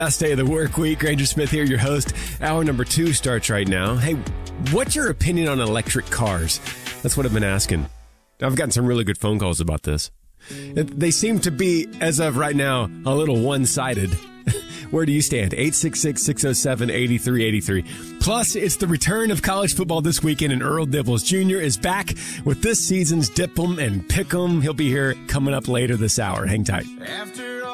Last day of the work week. Granger Smith here, your host. Hour number 2 starts right now. Hey, what's your opinion on electric cars? That's what I've been asking. I've gotten some really good phone calls about this. They seem to be, as of right now, a little one-sided. Where do you stand? 866-607-8383. Plus, it's the return of college football this weekend, and Earl Dibbles Jr. is back with this season's Dip 'em and Pick 'em. He'll be here coming up later this hour. Hang tight. After